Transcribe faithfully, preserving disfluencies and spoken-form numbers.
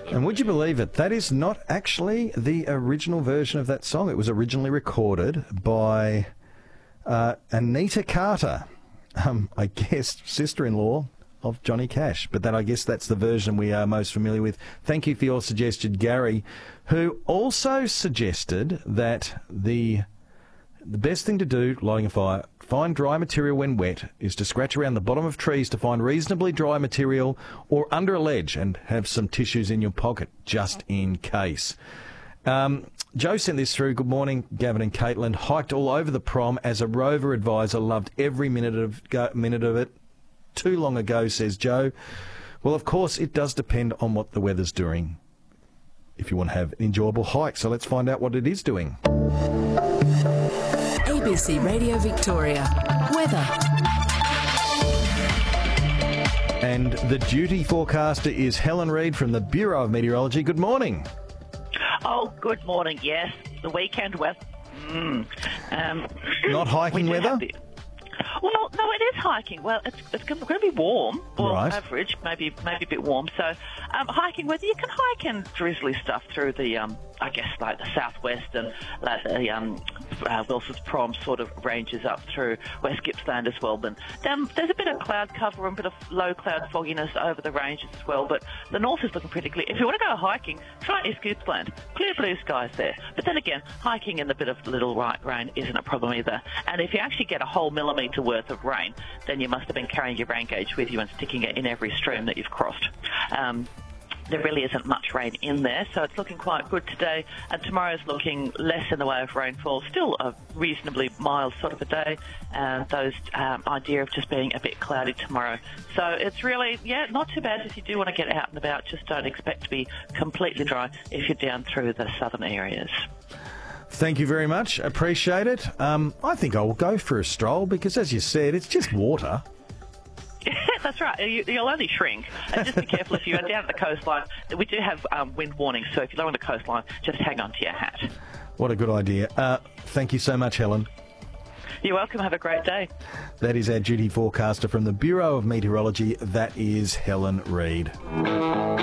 And would you believe it? That is not actually the original version of that song. It was originally recorded by uh, Anita Carter, um, I guess sister-in-law of Johnny Cash. But that, I guess that's the version we are most familiar with. Thank you for your suggestion, Gary, who also suggested that the the best thing to do, lighting a fire, find dry material when wet, is to scratch around the bottom of trees to find reasonably dry material or under a ledge and have some tissues in your pocket, just in case. Um, Joe sent this through. Good morning, Gavin and Caitlin. Hiked all over the prom as a rover advisor. Loved every minute of go, minute of it. Too long ago, says Joe. Well, of course, it does depend on what the weather's doing if you want to have an enjoyable hike. So let's find out what it is doing. A B C Radio Victoria. Weather. And the duty forecaster is Helen Reid from the Bureau of Meteorology. Good morning. Oh, good morning. Yes, the weekend weather. Mm. Um, Not hiking weather? The, well, no, it is hiking. Well, it's, it's going to be warm, or right. average, maybe maybe a bit warm. So, um, hiking weather, you can hike and drizzly stuff through the, um, I guess, like the southwest and like the um, uh, Wilson's Prom sort of ranges up through West Gippsland as well. But um, there's a bit of cloud cover and a bit of low cloud fogginess over the ranges as well. But the north is looking pretty clear. If you want to go hiking, try East Gippsland. Clear blue skies there. But then again, hiking in the bit of little right rain isn't a problem either. And if you actually get a whole millimetre worth of rain, then you must have been carrying your rain gauge with you and sticking it in every stream that you've crossed. Um, There really isn't much rain in there, so it's looking quite good today. And tomorrow's looking less in the way of rainfall. Still a reasonably mild sort of a day. And those um, idea of just being a bit cloudy tomorrow. So it's really, yeah, not too bad if you do want to get out and about. Just don't expect to be completely dry if you're down through the southern areas. Thank you very much. Appreciate it. Um, I think I will go for a stroll because, as you said, it's just water. That's right. You, you'll only shrink. And just be careful if you're down at the coastline. We do have um, wind warnings, so if you're on the coastline, just hang on to your hat. What a good idea. Uh, thank you so much, Helen. You're welcome. Have a great day. That is our duty forecaster from the Bureau of Meteorology. That is Helen Reid.